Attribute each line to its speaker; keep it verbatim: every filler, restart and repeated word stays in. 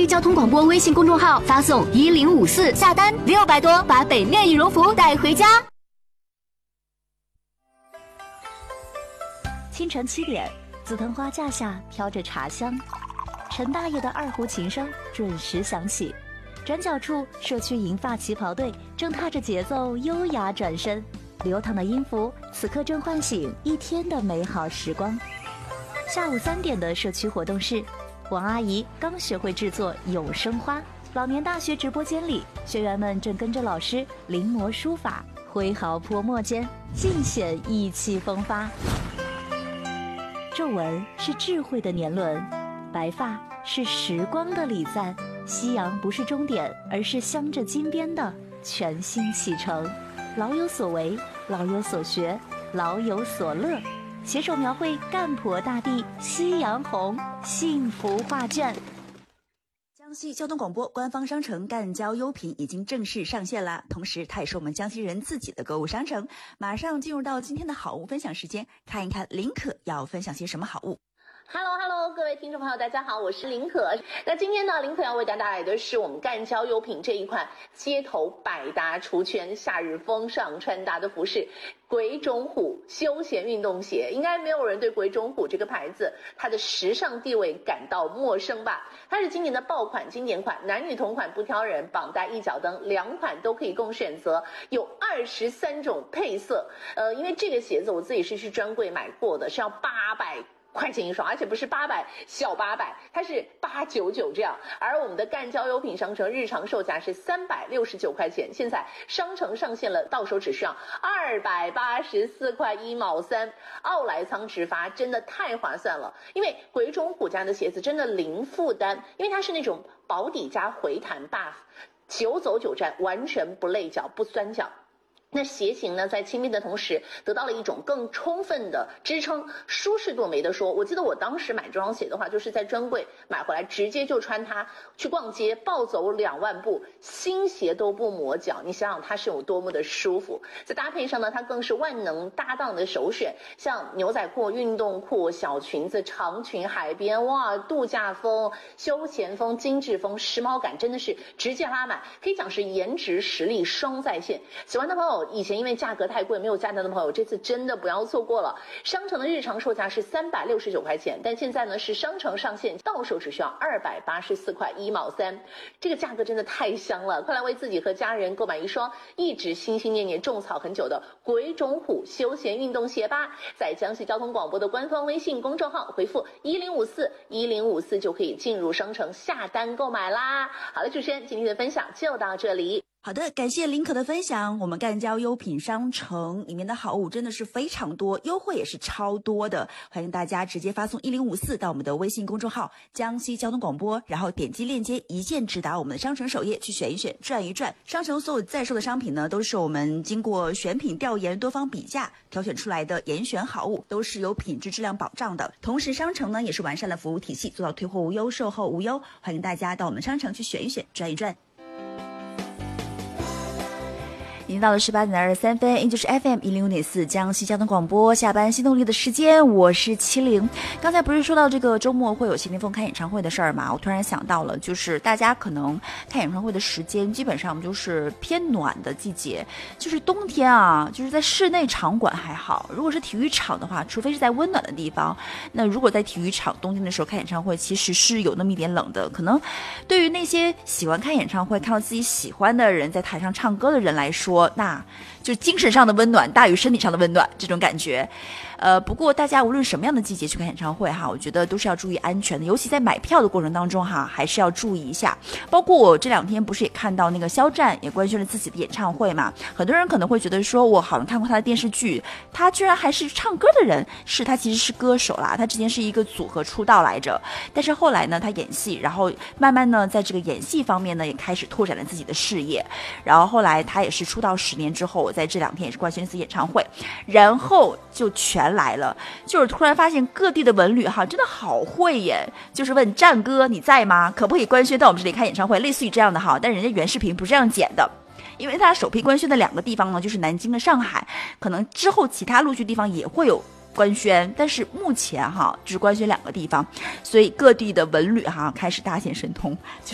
Speaker 1: 西交通广播微信公众号发送一零五四下单六百多，把北面羽绒服带回家。
Speaker 2: 清晨七点，紫藤花架下飘着茶香，陈大爷的二胡琴声准时响起。转角处，社区银发旗袍队正踏着节奏优雅转身，流淌的音符此刻正唤醒一天的美好时光。下午三点的社区活动室，王阿姨刚学会制作永生花。老年大学直播间里，学员们正跟着老师临摹书法，挥毫泼墨间尽显意气风发。皱纹是智慧的年轮，白发是时光的礼赞。夕阳不是终点，而是镶着金边的全新启程。老有所为，老有所学，老有所乐，携手描绘赣婆大地夕阳红幸福画卷。
Speaker 3: 江西交通广播官方商城赣交优品已经正式上线了，同时它也是我们江西人自己的购物商城。马上进入到今天的好物分享时间，看一看林可要分享些什么好物。
Speaker 4: Hello Hello， 各位听众朋友，大家好，我是林可。那今天呢，林可要为大家带来的是我们赣交优品这一款街头百搭出圈、夏日风尚穿搭的服饰——鬼冢虎休闲运动鞋。应该没有人对鬼冢虎这个牌子它的时尚地位感到陌生吧？它是今年的爆款经典款，男女同款不挑人，绑带一脚蹬两款都可以供选择，有二十三种配色。呃，因为这个鞋子我自己是去专柜买过的，是要八百。块钱一双，而且不是八百小八百，它是八九九这样。而我们的赣交优品商城日常售价是三百六十九块钱，现在商城上线了，到手只需要二百八十四块一毛三，奥莱仓直发，真的太划算了。因为鬼冢虎家的鞋子真的零负担，因为它是那种薄底加回弹 buff， 久走久站，完全不累脚不酸脚。那鞋型呢，在轻便的同时得到了一种更充分的支撑，舒适度没得说。我记得我当时买这双鞋的话，就是在专柜买回来，直接就穿它去逛街，暴走两万步，新鞋都不磨脚。你想想它是有多么的舒服。在搭配上呢，它更是万能搭档的首选，像牛仔裤、运动裤、小裙子、长裙、海边，哇，度假风、休闲风、精致风，时髦感真的是直接拉满，可以讲是颜值实力双在线。喜欢的朋友，以前因为价格太贵没有下单的朋友，这次真的不要错过了。商城的日常售价是三百六十九块钱，但现在呢是商城上线，到手只需要二百八十四块一毛三，这个价格真的太香了！快来为自己和家人购买一双一直心心念念种草很久的鬼冢虎休闲运动鞋吧！在江西交通广播的官方微信公众号回复一零五四一零五四就可以进入商城下单购买啦。好了，主持人今天的分享就到这里。
Speaker 3: 好的，感谢林可的分享。我们赣交优品商城里面的好物真的是非常多，优惠也是超多的，欢迎大家直接发送一零五四到我们的微信公众号江西交通广播，然后点击链接一键直达我们的商城首页去选一选转一转。商城所有在售的商品呢，都是我们经过选品调研多方比价挑选出来的严选好物，都是有品质质量保障的。同时商城呢也是完善了服务体系，做到退货无忧售后无忧，欢迎大家到我们商城去选一选转一转。已经到了十八点二十三分，依旧是 F M 一零五点四江西交通广播下班新动力的时间，我是七零。刚才不是说到这个周末会有谢霆锋开演唱会的事儿吗？我突然想到了，就是大家可能看演唱会的时间基本上就是偏暖的季节，就是冬天啊，就是在室内场馆还好，如果是体育场的话，除非是在温暖的地方，那如果在体育场冬天的时候开演唱会，其实是有那么一点冷的。可能对于那些喜欢看演唱会看到自己喜欢的人在台上唱歌的人来说，那就精神上的温暖大于身体上的温暖，这种感觉。呃，不过大家无论什么样的季节去看演唱会哈，我觉得都是要注意安全的，尤其在买票的过程当中哈，还是要注意一下。包括我这两天不是也看到那个肖战也官宣了自己的演唱会嘛，很多人可能会觉得说，我好像看过他的电视剧，他居然还是唱歌的人，是他其实是歌手啦，他之前是一个组合出道来着，但是后来呢，他演戏，然后慢慢呢，在这个演戏方面呢，也开始拓展了自己的事业，然后后来他也是出道十年之后，我在这两天也是官宣了自己演唱会，然后就全来了，就是突然发现各地的文旅哈真的好会耶，就是问战哥你在吗？可不可以官宣到我们这里开演唱会，类似于这样的哈，但人家原视频不是这样剪的。因为他首批官宣的两个地方呢，就是南京和上海，可能之后其他陆续地方也会有官宣，但是目前哈只官宣两个地方，所以各地的文旅哈开始大显神通。